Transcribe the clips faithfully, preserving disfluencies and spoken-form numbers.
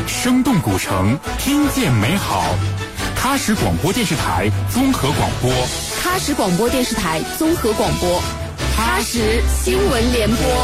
生动古城，听见美好。喀什广播电视台综合广播， 喀什广播电视台综合广播，喀什新闻联播。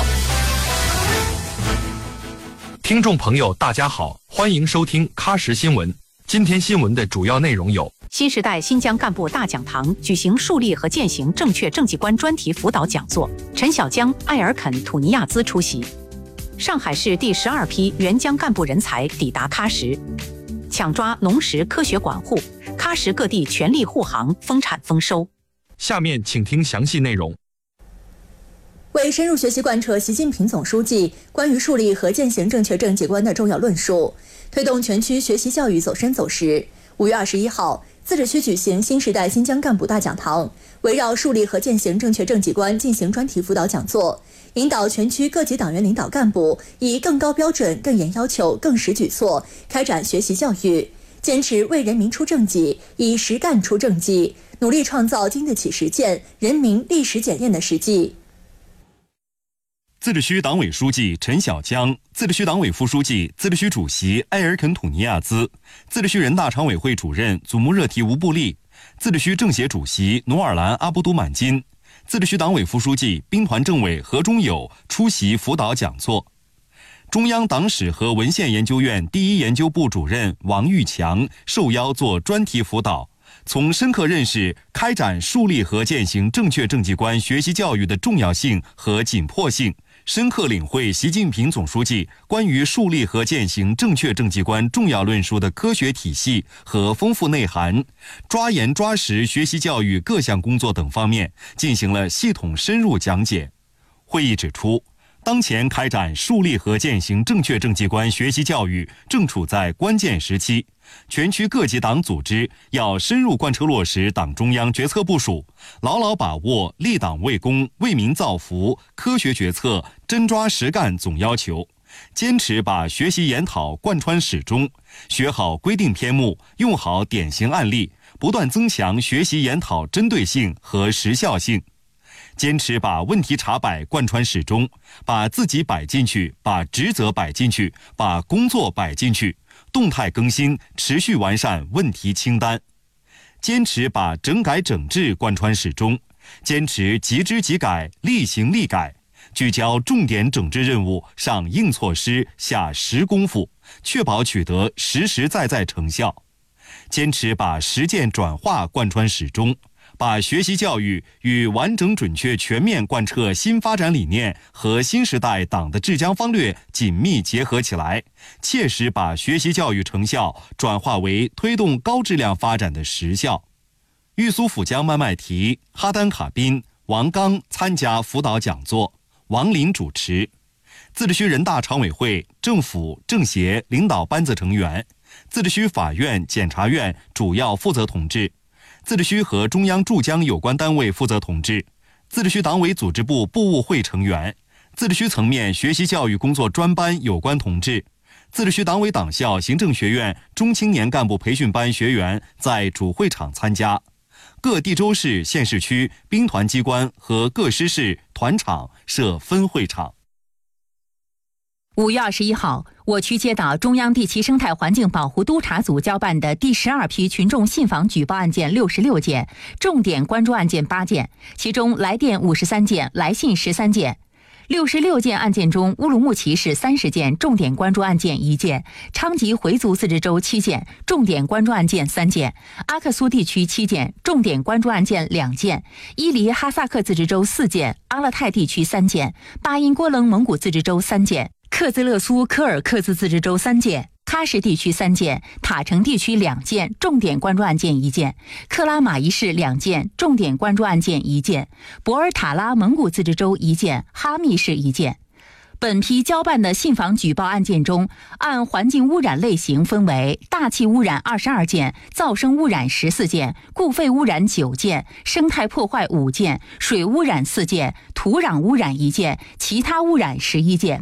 听众朋友，大家好，欢迎收听喀什新闻。今天新闻的主要内容有： 新时代新疆干部大讲堂举行树立和践行正确政绩观专题辅导讲座，陈小江、艾尔肯·土尼亚兹出席。上海市第十二批援疆干部人才抵达喀什，抢抓农时科学管护，喀什各地全力护航，丰产丰收。 下面请听详细内容。 为深入学习贯彻习近平总书记关于树立和践行正确政绩观的重要论述，推动全区学习教育走深走实，五月二十一号，自治区举行新时代新疆干部大讲堂，围绕树立和践行正确政绩观进行专题辅导讲座，引导全区各级党员领导干部以更高标准、更严要求、更实举措开展学习教育，坚持为人民出政绩，以实干出政绩，努力创造经得起实践、人民历史检验的实际。 自治区党委书记陈小江、自治区党委副书记、自治区主席埃尔肯·土尼亚兹、自治区人大常委会主任祖穆热提吴布利、自治区政协主席努尔兰阿布都满金、自治区党委副书记、兵团政委何忠友出席辅导讲座。中央党史和文献研究院第一研究部主任王玉强受邀做专题辅导，从深刻认识开展树立和践行正确政绩观学习教育的重要性和紧迫性，深刻领会习近平总书记关于树立和践行正确政绩观重要论述的科学体系和丰富内涵，抓严抓实学习教育各项工作等方面进行了系统深入讲解。会议指出，当前开展树立和践行正确政绩观学习教育正处在关键时期，全区各级党组织要深入贯彻落实党中央决策部署，牢牢把握立党为公、为民造福、科学决策、真抓实干总要求，坚持把学习研讨贯穿始终，学好规定篇目，用好典型案例，不断增强学习研讨针对性和时效性。坚持把问题查摆贯穿始终，把自己摆进去，把职责摆进去，把工作摆进去，动态更新，持续完善问题清单。坚持把整改整治贯穿始终，坚持即知即改，立行立改，聚焦重点整治任务上硬措施，下实功夫，确保取得实实在在成效。坚持把实践转化贯穿始终，把学习教育与完整准确全面贯彻新发展理念和新时代党的治疆方略紧密结合起来，切实把学习教育成效转化为推动高质量发展的实效。玉苏府江麦麦提、哈丹卡宾、王刚参加辅导讲座，王林主持。自治区人大常委会、政府、政协领导班子成员，自治区法院、检察院主要负责同志，自治区和中央驻疆有关单位负责同志，自治区党委组织部部务会成员，自治区层面学习教育工作专班有关同志，自治区党委党校行政学院中青年干部培训班学员在主会场参加。各地州市、县市区兵团机关和各师市团场设分会场。 五月二十一号，我区接到中央地栖生态环境保护督察组交办的第十二批群众信访举报案件六十六件，重点关注案件八件，其中来电五十三件，来信十三件。六十六件案件中，乌鲁木齐市三十件，重点关注案件一件；昌吉回族自治州七件，重点关注案件三件；阿克苏地区七件，重点关注案件两件；伊犁哈萨克自治州四件，阿勒泰地区三件；巴音郭楞蒙古自治州三件；克孜勒苏科尔克孜自治州三件；喀什地区三件，塔城地区两件，重点关注案件一件；克拉玛依市两件，重点关注案件一件；博尔塔拉蒙古自治州一件，哈密市一件。本批交办的信访举报案件中，按环境污染类型分为大气污染二十二件，噪声污染十四件，固废污染九件，生态破坏五件，水污染四件，土壤污染一件，其他污染十一件。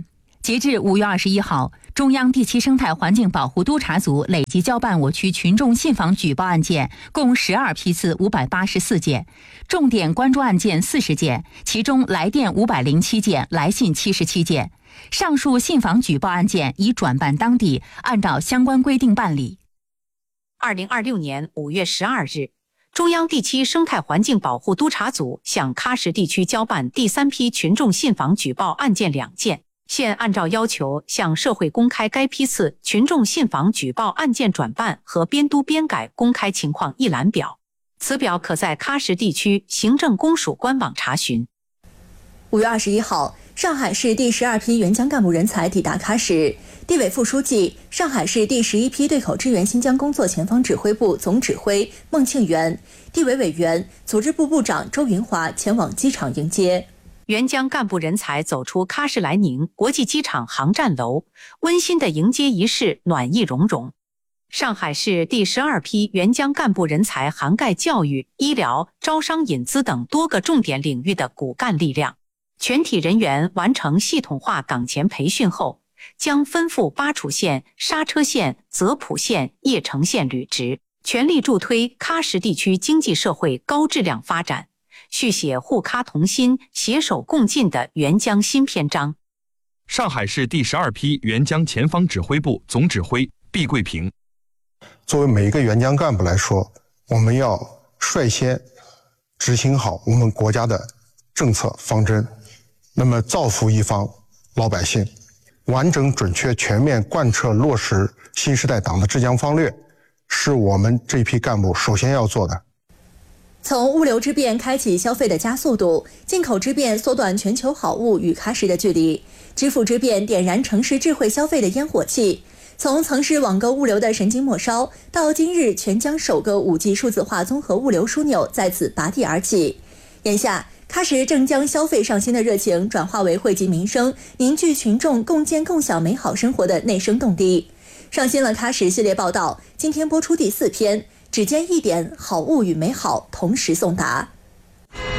截至五月二十一号，中央第七生态环境保护督察组累计交办我区群众信访举报案件共十二批次五百八十四件，重点关注案件四十件，其中来电五百零七件，来信七十七件。上述信访举报案件已转办当地，按照相关规定办理。 二零二六年五月十二日，中央第七生态环境保护督察组向喀什地区交办第三批群众信访举报案件两件，现按照要求向社会公开该批次群众信访举报案件转办和编督编改公开情况一览表，此表可在喀什地区行政公署官网查询。 五月二十一号，上海市第十二批援疆干部人才抵达喀什，地委副书记、上海市第十一批对口支援新疆工作前方指挥部总指挥孟庆元、地委委员、组织部部长周云华前往机场迎接。 援疆干部人才走出喀什莱宁国际机场航站楼，温馨的迎接仪式暖意融融。上海市第十二批援疆干部人才涵盖教育、医疗、招商引资等多个重点领域的骨干力量。全体人员完成系统化岗前培训后，将分赴巴楚县、刹车县、泽普县、叶城县履职，全力助推喀什地区经济社会高质量发展，续写沪喀同心、携手共进的援疆新篇章。 上海市第十二批援疆前方指挥部总指挥毕桂平： 作为每一个援疆干部来说，我们要率先执行好我们国家的政策方针，那么造福一方老百姓，完整准确全面贯彻落实新时代党的治疆方略，是我们这批干部首先要做的。 从物流之便开启消费的加速度，进口之便缩短全球好物与喀什的距离，支付之便点燃城市智慧消费的烟火气。从曾是网购物流的神经末梢，到今日全疆首个 五 G 数字化综合物流枢纽在此拔地而起。眼下，喀什正将消费上新的热情转化为惠及民生、凝聚群众共建共享美好生活的内生动力。上新了喀什系列报道，今天播出第四篇，只见一点好物与美好同时送达。